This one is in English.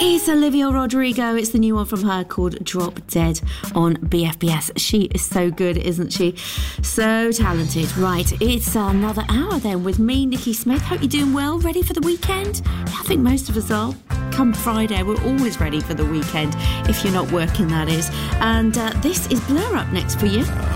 It's Olivia Rodrigo. It's the new one from her called Drop Dead on BFBS. She is so good, isn't she? So talented. Right, it's another hour then with me, Nikki Smith. Hope you're doing well. Ready for the weekend? I think most of us are. Come Friday, we're always ready for the weekend, if you're not working, that is. And this is Blur up next for you.